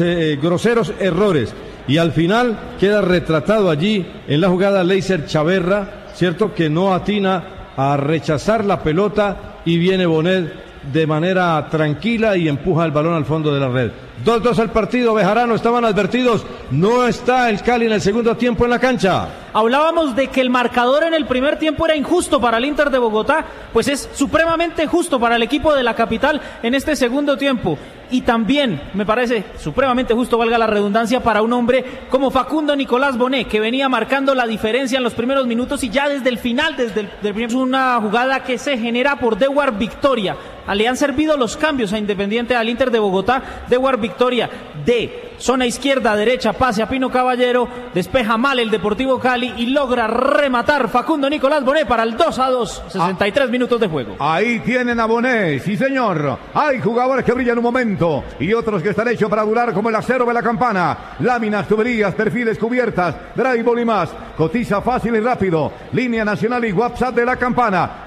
groseros errores. Y al final queda retratado allí en la jugada Leiser Chaverra, cierto, que no atina a rechazar la pelota y viene Bonet de manera tranquila y empuja el balón al fondo de la red. 2-2 el partido. Bejarano, estaban advertidos, no está el Cali en el segundo tiempo en la cancha. Hablábamos de que el marcador en el primer tiempo era injusto para el Inter de Bogotá, pues es supremamente justo para el equipo de la capital en este segundo tiempo. Y también me parece supremamente justo, valga la redundancia, para un hombre como Facundo Nicolás Bonet, que venía marcando la diferencia en los primeros minutos y ya desde el final, del primer, es una jugada que se genera por Dewar Victoria. Le han servido los cambios a Independiente, al Inter de Bogotá. Dewar Victoria de zona izquierda, derecha, pase a Pino Caballero, despeja mal el Deportivo Cali y logra rematar Facundo Nicolás Bonet para el 2-2, 63 minutos de juego. Ahí tienen a Bonet, sí señor. Hay jugadores que brillan un momento y otros que están hechos para durar, como el acero de la campana. Láminas, tuberías, perfiles, cubiertas, drywall y más. Cotiza fácil y rápido. Línea nacional y WhatsApp de la campana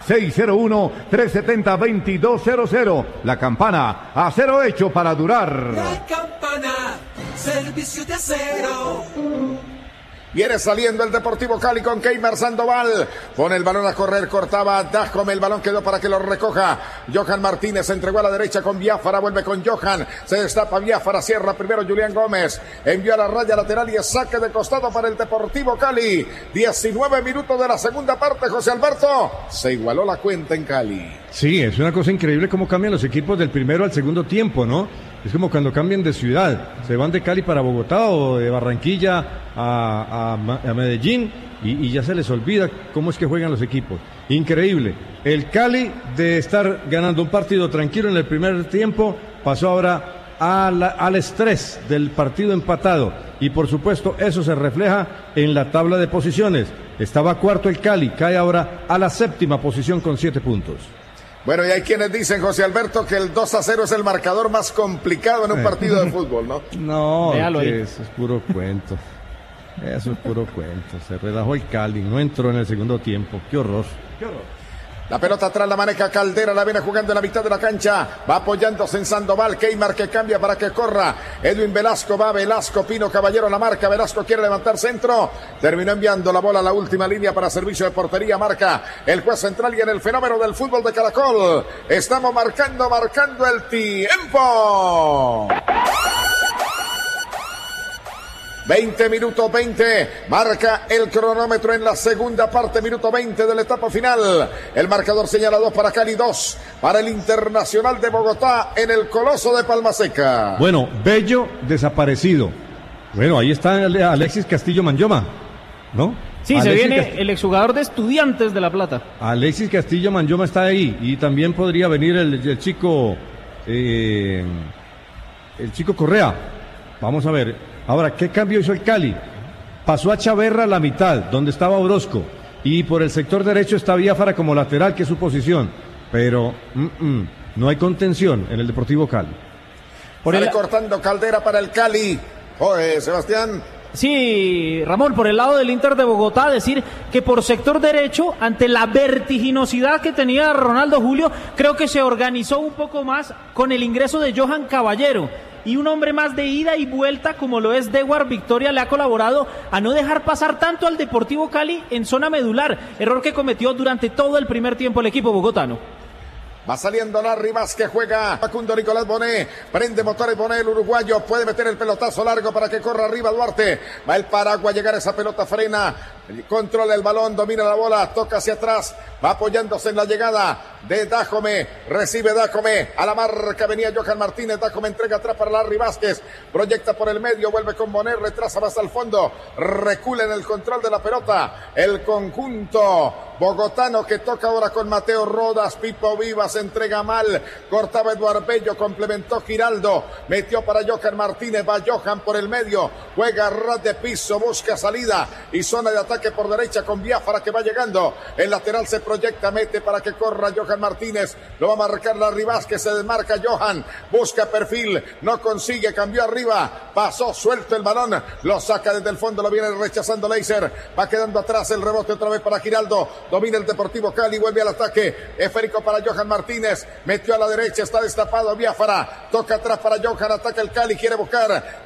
601-370-2200. La campana, acero hecho para durar. La campana, servicio de acero. Viene saliendo el Deportivo Cali con Keimer Sandoval. Pone el balón a correr, cortaba Dajome. El balón quedó para que lo recoja Johan Martínez. Entregó a la derecha con Biafara. Vuelve con Johan. Se destapa Biafara. Cierra primero Julián Gómez. Envió a la raya lateral y es saque de costado para el Deportivo Cali. 19 minutos de la segunda parte, José Alberto. Se igualó la cuenta en Cali. Sí, es una cosa increíble cómo cambian los equipos del primero al segundo tiempo, ¿no? Es como cuando cambian de ciudad, se van de Cali para Bogotá o de Barranquilla a Medellín y ya se les olvida cómo es que juegan los equipos. Increíble. El Cali, de estar ganando un partido tranquilo en el primer tiempo, pasó ahora al estrés del partido empatado. Y por supuesto eso se refleja en la tabla de posiciones. Estaba cuarto el Cali, cae ahora a la séptima posición con 7 puntos. Bueno, y hay quienes dicen, José Alberto, que el 2-0 es el marcador más complicado en un partido de fútbol, ¿no? No, eso es puro cuento. Eso es puro cuento. Se relajó el Cali, no entró en el segundo tiempo. Qué horror. Qué horror. La pelota atrás la maneja Caldera, la viene jugando en la mitad de la cancha, va apoyándose en Sandoval, Keimer que cambia para que corra, Edwin Velasco, va Velasco, Pino Caballero la marca, Velasco quiere levantar centro, terminó enviando la bola a la última línea para servicio de portería, marca el juez central y en el fenómeno del fútbol de Caracol, estamos marcando el tiempo. 20 minutos 20, marca el cronómetro en la segunda parte, minuto 20 de la etapa final. El marcador señala 2 para Cali, 2 para el Internacional de Bogotá en el Coloso de Palmaseca. Bueno, Bello desaparecido. Bueno, ahí está Alexis Castillo Manyoma, ¿no? Sí, Alexis se viene el exjugador de Estudiantes de La Plata. Alexis Castillo Manyoma está ahí y también podría venir el chico Correa. Vamos a ver. Ahora, ¿qué cambio hizo el Cali? Pasó a Chaverra a la mitad, donde estaba Orozco, y por el sector derecho está Biafara como lateral, que es su posición, pero no hay contención en el Deportivo Cali. Sale cortando Caldera para el Cali. Oye, Sebastián. Sí, Ramón, por el lado del Inter de Bogotá, decir que por sector derecho, ante la vertiginosidad que tenía Ronaldo Julio, creo que se organizó un poco más con el ingreso de Johan Caballero. Y un hombre más de ida y vuelta como lo es Dewar Victoria le ha colaborado a no dejar pasar tanto al Deportivo Cali en zona medular, error que cometió durante todo el primer tiempo el equipo bogotano. Va saliendo Larry Vázquez, juega Facundo Nicolás Bonet, prende motores Bonet, el uruguayo, puede meter el pelotazo largo para que corra arriba Duarte, va el Paraguay a llegar, esa pelota frena, controla el balón, domina la bola, toca hacia atrás, va apoyándose en la llegada de Dajome, recibe Dajome, a la marca venía Johan Martínez, Dajome entrega atrás para Larry Vázquez, proyecta por el medio, vuelve con Bonet, retrasa más al fondo, recula en el control de la pelota, el conjunto bogotano que toca ahora con Mateo Rodas, Pipo Vivas, entrega mal, cortaba Eduardo Bello, complementó Giraldo, metió para Johan Martínez, va Johan por el medio, juega ras de piso, busca salida y zona de ataque por derecha con Biafara que va llegando, el lateral se proyecta, mete para que corra Johan Martínez, lo va a marcar Larry Vázquez, se desmarca Johan, busca perfil, no consigue, cambió arriba, pasó suelto el balón, lo saca desde el fondo, lo viene rechazando Leiser, va quedando atrás el rebote otra vez para Giraldo, domina el Deportivo Cali, vuelve al ataque, esférico para Johan Martínez, metió a la derecha, está destapado Biafara, toca atrás para Johan, ataca el Cali, quiere buscar